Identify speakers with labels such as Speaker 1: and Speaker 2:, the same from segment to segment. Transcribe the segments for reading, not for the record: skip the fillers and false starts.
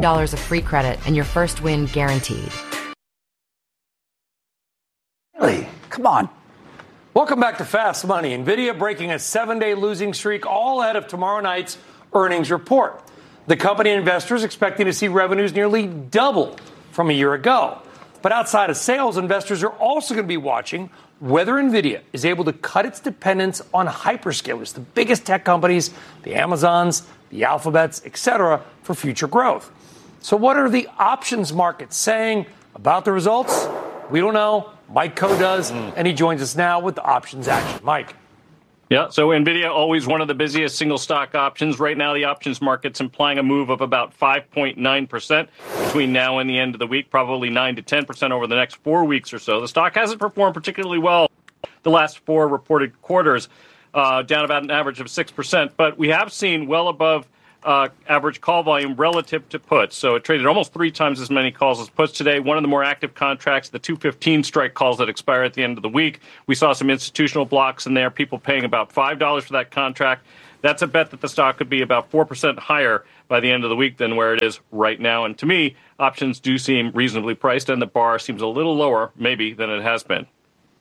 Speaker 1: $100 of free credit and your first win guaranteed.
Speaker 2: Really? Come on.
Speaker 3: Welcome back to Fast Money. NVIDIA breaking a 7-day losing streak all ahead of tomorrow night's earnings report. The company investors expecting to see revenues nearly double from a year ago. But outside of sales, investors are also going to be watching whether NVIDIA is able to cut its dependence on hyperscalers, the biggest tech companies, the Amazons, the Alphabets, etc., for future growth. So what are the options markets saying about the results? We don't know. Mike Coe does, and he joins us now with the options action. Mike.
Speaker 4: Yeah, so NVIDIA, always one of the busiest single stock options. Right now, the options market's implying a move of about 5.9% between now and the end of the week, probably 9 to 10% over the next 4 weeks or so. The stock hasn't performed particularly well the last 4 reported quarters, down about an average of 6%. But we have seen well above average call volume relative to puts. So it traded almost 3 times as many calls as puts today. One of the more active contracts, the 215 strike calls that expire at the end of the week. We saw some institutional blocks in there, people paying about $5 for that contract. That's a bet that the stock could be about 4% higher by the end of the week than where it is right now. And to me, options do seem reasonably priced, and the bar seems a little lower, maybe, than it has been.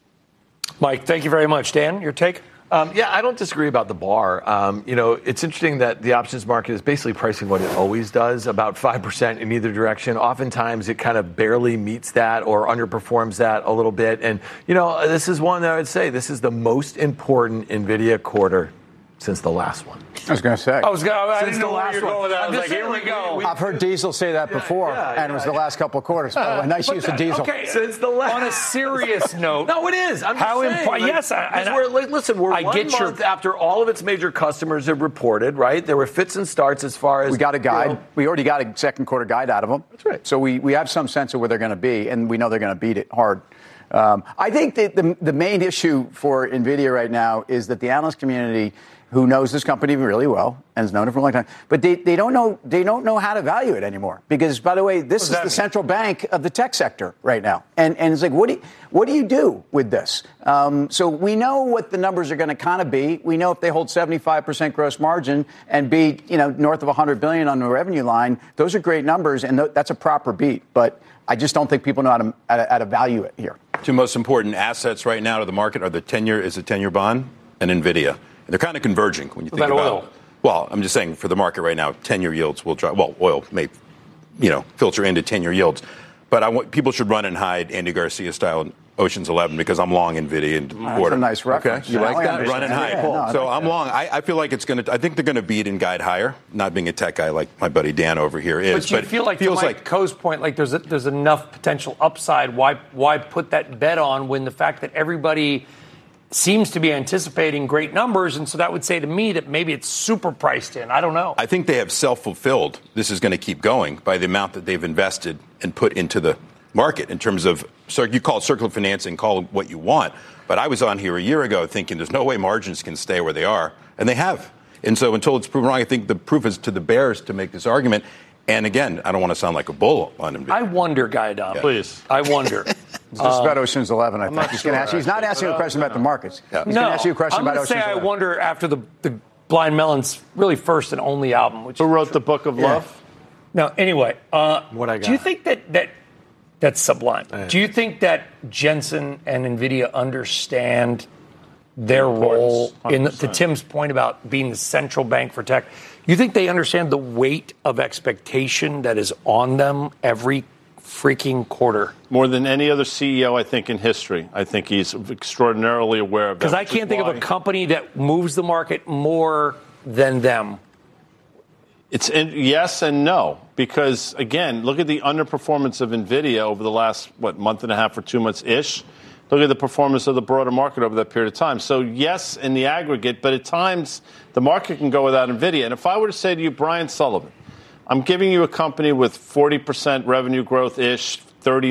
Speaker 3: Mike, thank you very much. Dan, your take?
Speaker 5: Yeah, I don't disagree about the bar. It's interesting that the options market is basically pricing what it always does, about 5% in either direction. Oftentimes, it kind of barely meets that or underperforms that a little bit. And, this is one that I would say this is the most important NVIDIA quarter since the last one.
Speaker 2: I was going to say.
Speaker 3: I didn't know where you were going with that. I was like, here we go.
Speaker 2: I've heard Diesel say that before, and it was the last couple of quarters. By the way, nice use of Diesel.
Speaker 3: Okay,
Speaker 5: since the last.
Speaker 3: On a serious note.
Speaker 5: No, it is. I'm just saying.
Speaker 3: Yes,
Speaker 5: we're 1 month after all of its major customers have reported, right? There were fits and starts as far as.
Speaker 2: We got a guide. We already got a second quarter guide out of them.
Speaker 5: That's right.
Speaker 2: So we have some sense of where they're going to be, and we know they're going to beat it hard. I think that the main issue for NVIDIA right now is that the analyst community, who knows this company really well and has known it for a long time, but they don't know how to value it anymore. Because, by the way, this is the central bank of the tech sector right now, and it's like, what do you do with this? So we know what the numbers are going to kind of be. We know if they hold 75% gross margin and be north of $100 billion on the revenue line, those are great numbers, and that's a proper beat. But I just don't think people know how to value it here.
Speaker 6: 2 most important assets right now to the market are the 10-year bond and NVIDIA. They're kind of converging when you think about
Speaker 3: oil.
Speaker 6: Well, I'm just saying for the market right now, 10-year yields will drop. Well, oil may, filter into 10-year yields. But people should run and hide Andy Garcia style in Ocean's 11 because I'm long NVIDIA in the quarter.
Speaker 2: That's a nice reference.
Speaker 6: Okay. You like that? Run and hide. Yeah, so I'm long. I feel like I think they're going to beat and guide higher, not being a tech guy like my buddy Dan over here is.
Speaker 3: But you feel like, to Mike Coe's point, like there's enough potential upside. Why put that bet on when the fact that everybody seems to be anticipating great numbers, and so that would say to me that maybe it's super priced in. I don't know.
Speaker 6: I think they have self-fulfilled. This is going to keep going by the amount that they've invested and put into the market in terms of, you call it circular financing, call it what you want. But I was on here a year ago thinking there's no way margins can stay where they are, and they have. And so until it's proven wrong, I think the proof is to the bears to make this argument. And again, I don't want to sound like a bull on him.
Speaker 3: I wonder, Guy Dom.
Speaker 6: Yeah.
Speaker 4: Please.
Speaker 3: I wonder.
Speaker 2: This is about Ocean's 11, I think. He's not asking you a question about the markets. Yeah. He's going to ask you a question about Ocean's 11.
Speaker 3: I wonder after the Blind Melon's really first and only album.
Speaker 4: Who wrote the Book of Love?
Speaker 3: No, anyway.
Speaker 5: What I got.
Speaker 3: Do you think that's sublime? Yeah. Do you think that Jensen and NVIDIA understand their role to Tim's point about being the central bank for tech? You think they understand the weight of expectation that is on them every freaking quarter?
Speaker 7: More than any other CEO, I think, in history. I think he's extraordinarily aware of that.
Speaker 3: Because I can't think of a company that moves the market more than them.
Speaker 7: It's yes and no. Because, again, look at the underperformance of NVIDIA over the last, month and a half or 2 months-ish. Look at the performance of the broader market over that period of time. So, yes, in the aggregate, but at times the market can go without NVIDIA. And if I were to say to you, Brian Sullivan, I'm giving you a company with 40% revenue growth-ish,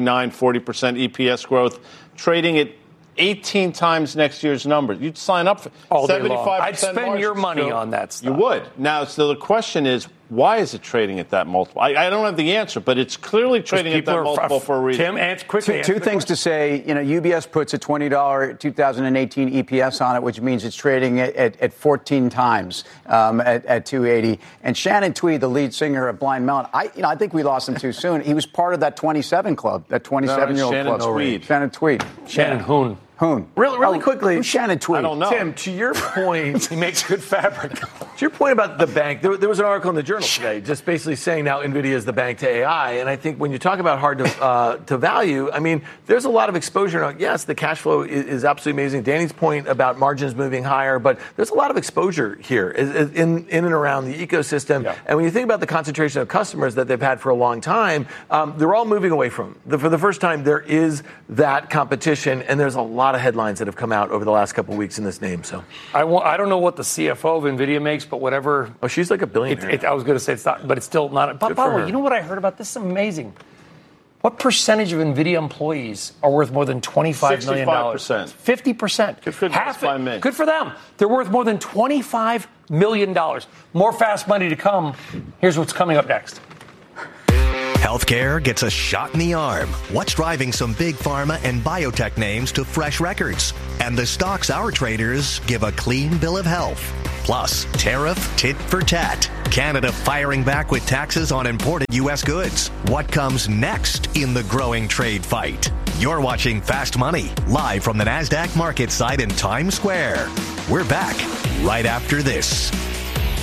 Speaker 7: 40% EPS growth, trading at 18 times next year's numbers. You'd sign up for
Speaker 3: all
Speaker 7: 75%.
Speaker 3: I'd spend your money on that stuff.
Speaker 7: You would. Now, so the question is, Why is it trading at that multiple? I don't have the answer, but it's clearly trading at that multiple for a reason.
Speaker 3: Tim, answer quickly.
Speaker 2: Two things to say. UBS puts a $20 2018 EPS on it, which means it's trading at 14 times at 280. And Shannon Tweed, the lead singer of Blind Melon, I think we lost him too soon. He was part of that 27 club, that 27-year-old club. Shannon Tweed.
Speaker 3: Shannon Hoon.
Speaker 5: Really quickly.
Speaker 2: Who's Shannon Tweed?
Speaker 7: I don't know.
Speaker 5: Tim, to your point.
Speaker 3: He makes good fabric.
Speaker 5: To your point about the bank, there was an article in the Journal today just basically saying now NVIDIA is the bank to AI. And I think when you talk about hard to value, I mean, there's a lot of exposure. Now, yes, the cash flow is absolutely amazing. Danny's point about margins moving higher, but there's a lot of exposure here in and around the ecosystem. Yeah. And when you think about the concentration of customers that they've had for a long time, they're all moving away from them. For the first time, there is that competition, and there's a lot of headlines that have come out over the last couple of weeks in this name. So
Speaker 3: I don't know what the CFO of NVIDIA makes, but whatever.
Speaker 5: Oh, she's like a billionaire.
Speaker 3: I was going to say it's not, but it's still not. By the way, you know what I heard about this? Is amazing. What percentage of NVIDIA employees are worth more than $25 million?
Speaker 7: 65%.
Speaker 3: 50%.
Speaker 7: Good
Speaker 3: for them. They're worth more than $25 million. More fast money to come. Here's what's coming up next.
Speaker 8: Healthcare gets a shot in the arm. What's driving some big pharma and biotech names to fresh records? And the stocks our traders give a clean bill of health. Plus, tariff tit for tat. Canada firing back with taxes on imported U.S. goods. What comes next in the growing trade fight? You're watching Fast Money, live from the NASDAQ market site in Times Square. We're back right after this.